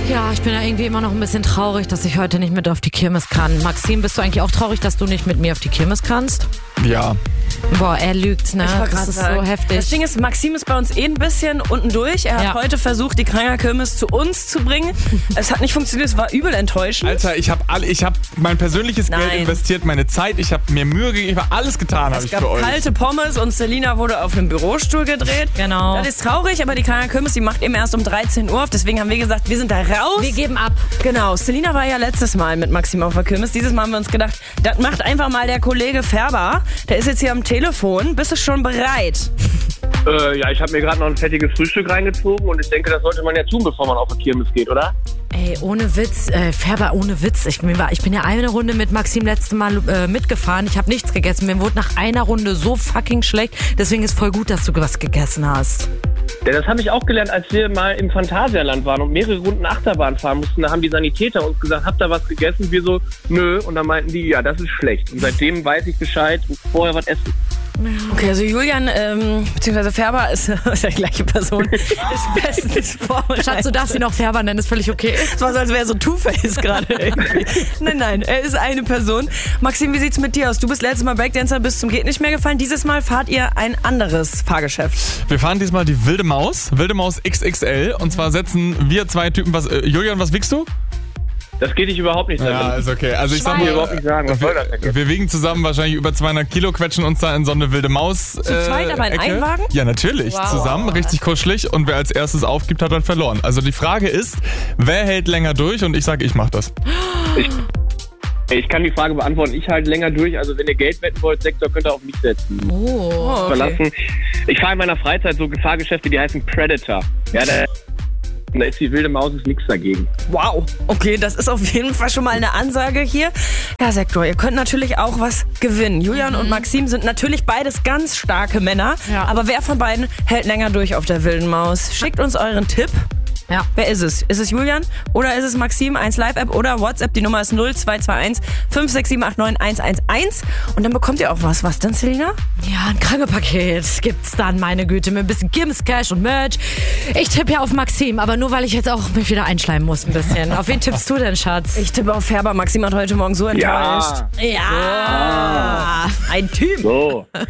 Ja, ich bin ja irgendwie immer noch ein bisschen traurig, dass ich heute nicht mit auf die Kirmes kann. Maxim, bist du eigentlich auch traurig, dass du nicht mit mir auf die Kirmes kannst? Ja. Boah, er lügt, ne? Das ist so heftig. Das Ding ist, Maxim ist bei uns ein bisschen unten durch. Er hat heute versucht, die Kranger-Kirmes zu uns zu bringen. Es hat nicht funktioniert, es war übel enttäuschend. Alter, ich hab mein persönliches Geld investiert, meine Zeit, ich habe mir Mühe gegeben, ich habe alles getan, habe ich für euch. Es gab kalte Pommes und Selina wurde auf einem Bürostuhl gedreht. Genau. Das ist traurig, aber die Kranger-Kirmes, die macht eben erst um 13 Uhr auf. Deswegen haben wir gesagt, wir sind da raus. Wir geben ab. Genau, Selina war ja letztes Mal mit Maxim auf der Kirmes. Dieses Mal haben wir uns gedacht, das macht einfach mal der Kollege Färber. Der ist jetzt hier am Telefon. Bist du schon bereit? Ja, ich habe mir gerade noch ein fettiges Frühstück reingezogen und ich denke, das sollte man ja tun, bevor man auf die Kirmes geht, oder? Ey, ohne Witz, Färber, ohne Witz. Ich bin ja eine Runde mit Maxim letztes Mal mitgefahren. Ich habe nichts gegessen. Mir wurde nach einer Runde so fucking schlecht. Deswegen ist voll gut, dass du was gegessen hast. Ja, das habe ich auch gelernt, als wir mal im Phantasialand waren und mehrere Runden Achterbahn fahren mussten. Da haben die Sanitäter uns gesagt, habt ihr was gegessen? Wir so, nö. Und dann meinten die, ja, das ist schlecht. Und seitdem weiß ich Bescheid und vorher was essen. Okay, also Julian bzw. Färber ist die gleiche Person. Ist bestens vorbereitet. Schatz, du darfst ihn auch Färber nennen, ist völlig okay. Es war so, als wäre er so Two-Face gerade irgendwie. Nein, er ist eine Person. Maxim, wie sieht's mit dir aus? Du bist letztes Mal Breakdancer bis zum geht nicht mehr gefallen. Dieses Mal fahrt ihr ein anderes Fahrgeschäft. Wir fahren diesmal die Wilde Maus XXL. Und zwar setzen wir zwei Typen, Julian, was wiegst du? Das geht dich überhaupt nicht. Ja, ist okay. Also ich sag mal, überhaupt nicht sagen, was soll das denn? Wir wiegen zusammen wahrscheinlich über 200 Kilo, quetschen uns da in so eine wilde Maus. Zu zweit, aber in einem Wagen? Ja, natürlich. Wow. Zusammen, richtig kuschelig. Und wer als erstes aufgibt, hat dann verloren. Also die Frage ist, wer hält länger durch? Und ich sage, ich mach das. Ich kann die Frage beantworten. Ich halte länger durch. Also wenn ihr Geld wetten wollt, Sektor könnt ihr auf mich setzen. Oh, Verlassen. Ich fahre in meiner Freizeit so Fahrgeschäfte, die heißen Predator. Ja, da ist die wilde Maus, ist nichts dagegen. Wow, okay, das ist auf jeden Fall schon mal eine Ansage hier. Ja, Sektor, ihr könnt natürlich auch was gewinnen. Julian und Maxim sind natürlich beides ganz starke Männer. Ja. Aber wer von beiden hält länger durch auf der wilden Maus? Schickt uns euren Tipp. Ja. Wer ist es? Ist es Julian oder ist es Maxim? 1 Live-App oder WhatsApp. Die Nummer ist 0221 56789 111. Und dann bekommt ihr auch was. Was denn, Selina? Ja, ein Krankepaket gibt's dann, meine Güte, mit ein bisschen Gims, Cash und Merch. Ich tippe ja auf Maxim, aber nur, weil ich jetzt auch mich wieder einschleimen muss ein bisschen. Auf wen tippst du denn, Schatz? Ich tippe auf Färber. Maxim hat heute Morgen so enttäuscht. Ja. Ja. Ein Typ. So.